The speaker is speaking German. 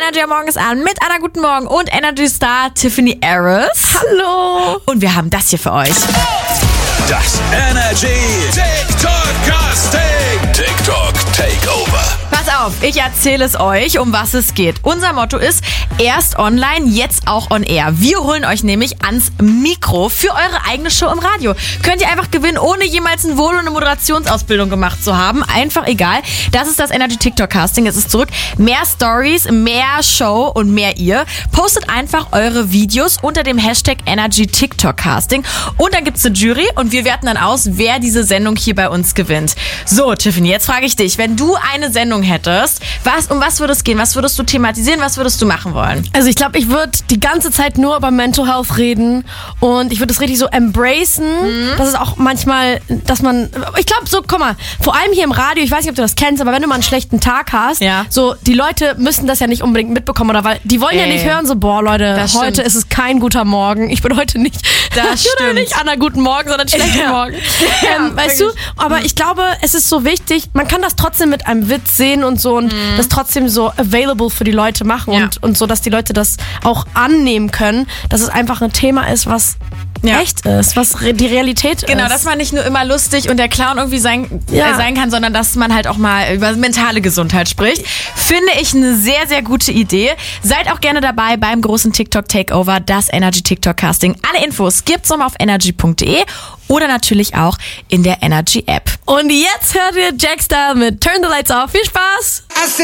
Energy am Morgen ist an mit Anna Guten Morgen und Energy Star Tiffany Harris. Hallo. Und wir haben das hier für euch. Das Energy TikTok Casting. TikTok Takeover. Pass auf, ich erzähle es euch, um was es geht. Unser Motto ist, erst online, jetzt auch on air. Wir holen euch nämlich ans Mikro für eure eigene Show im Radio. Könnt ihr einfach gewinnen, ohne jemals ein Volo und eine Moderationsausbildung gemacht zu haben. Einfach egal. Das ist das Energy TikTok Casting. Es ist zurück. Mehr Stories, mehr Show und mehr ihr. Postet einfach eure Videos unter dem Hashtag Energy TikTok Casting. Und dann gibt's eine Jury und wir werten dann aus, wer diese Sendung hier bei uns gewinnt. So, Tiffany, jetzt frage ich dich, wenn du eine Sendung hättest, um was würde es gehen? Was würdest du thematisieren? Was würdest du machen wollen? Also ich glaube, ich würde die ganze Zeit nur über Mental Health reden und ich würde das richtig so embracen. Das ist auch manchmal, dass man, ich glaube so, guck mal, vor allem hier im Radio, ich weiß nicht, ob du das kennst, aber wenn du mal einen schlechten Tag hast, ja, so die Leute müssen das ja nicht unbedingt mitbekommen, oder weil die wollen ja nicht hören, so boah Leute, heute ist es kein guter Morgen, ich bin heute nicht, nicht Anna Guten Morgen, sondern schlechten Morgen. Weißt du, aber ich glaube, es ist so wichtig, man kann das trotzdem mit einem Witz sehen und so und das trotzdem so available für die Leute machen und so, dass die Leute das auch annehmen können, dass es einfach ein Thema ist, was echt ist, was die Realität ist. Genau, dass man nicht nur immer lustig und der Clown irgendwie sein kann, sondern dass man halt auch mal über mentale Gesundheit spricht. Finde ich eine sehr, sehr gute Idee. Seid auch gerne dabei beim großen TikTok Takeover, das Energy TikTok Casting. Alle Infos gibt's nochmal auf energy.de oder natürlich auch in der Energy App. Und jetzt hört ihr Jack Star mit Turn the Lights Off. Viel Spaß!